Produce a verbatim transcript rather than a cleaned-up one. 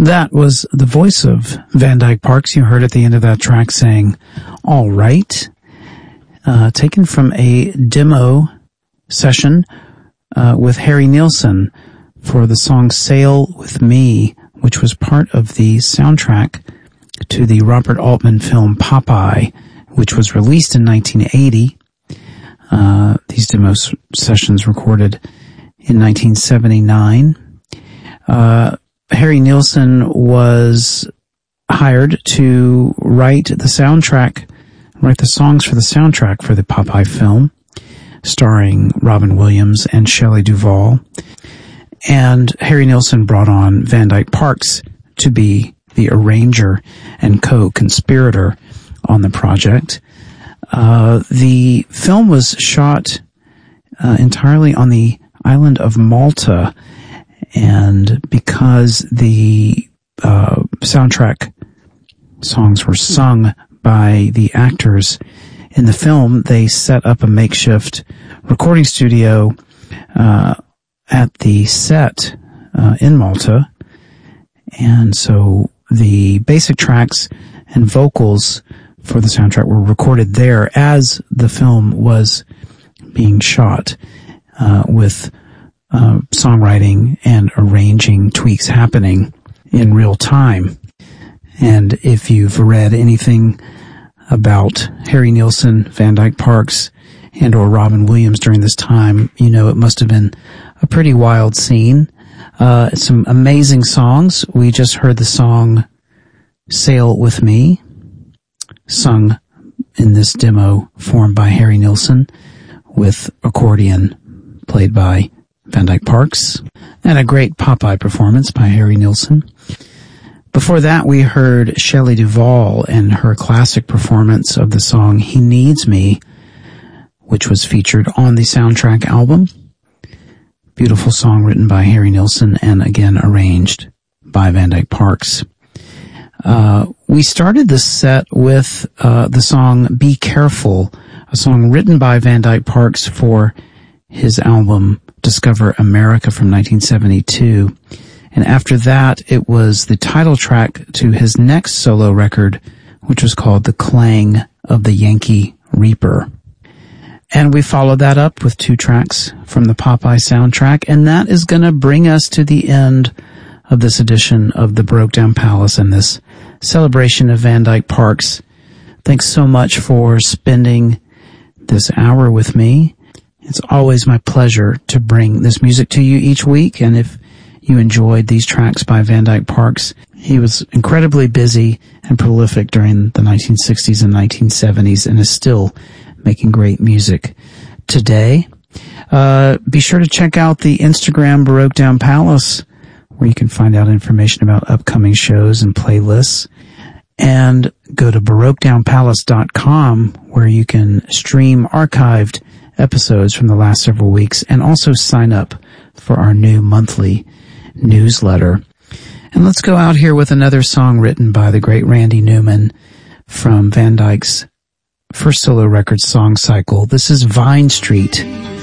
That was the voice of Van Dyke Parks. You heard at the end of that track saying, "All right," uh, taken from a demo session uh, with Harry Nilsson for the song Sail With Me, which was part of the soundtrack to the Robert Altman film Popeye, which was released in nineteen eighty. Uh, these demo s- sessions recorded in nineteen seventy-nine. Uh, Harry Nilsson was hired to write the soundtrack, write the songs for the soundtrack for the Popeye film, starring Robin Williams and Shelley Duvall. And Harry Nilsson brought on Van Dyke Parks to be the arranger and co-conspirator on the project. Uh, the film was shot uh, entirely on the island of Malta, and because the uh, soundtrack songs were sung by the actors in the film, they set up a makeshift recording studio uh, at the set uh, in Malta. And so the basic tracks and vocals for the soundtrack were recorded there as the film was being shot, uh, with uh, songwriting and arranging tweaks happening in real time. And if you've read anything about Harry Nilsson, Van Dyke Parks, and or Robin Williams during this time, you know it must have been a pretty wild scene. Uh, some amazing songs. We just heard the song Sail With Me, sung in this demo formed by Harry Nilsson with accordion played by Van Dyke Parks, and a great Popeye performance by Harry Nilsson. Before that, we heard Shelley Duvall and her classic performance of the song He Needs Me, which was featured on the soundtrack album. Beautiful song written by Harry Nilsson and again arranged by Van Dyke Parks. Uh, we started this set with uh, the song Be Careful, a song written by Van Dyke Parks for his album Discover America from nineteen seventy-two. And after that, it was the title track to his next solo record, which was called The Clang of the Yankee Reaper. And we followed that up with two tracks from the Popeye soundtrack, and that is going to bring us to the end of this edition of the Baroque Down Palace and this celebration of Van Dyke Parks. Thanks so much for spending this hour with me. It's always my pleasure to bring this music to you each week, and if you enjoyed these tracks by Van Dyke Parks, he was incredibly busy and prolific during the nineteen sixties and nineteen seventies and is still making great music today. Uh, be sure to check out the Instagram Baroque Down Palace, where you can find out information about upcoming shows and playlists. And go to baroque down palace dot com, where you can stream archived episodes from the last several weeks and also sign up for our new monthly newsletter. And let's go out here with another song written by the great Randy Newman from Van Dyke's first solo record Song Cycle. This is Vine Street.